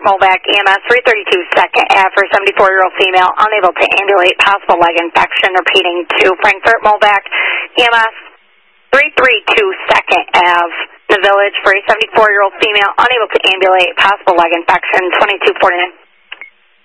Movac EMS 332 Second Ave for 74-year-old female unable to ambulate, possible leg infection. Repeating to Frankfurt Movac EMS 332 Second Ave, the Village for a 74-year-old female unable to ambulate, possible leg infection. 2249.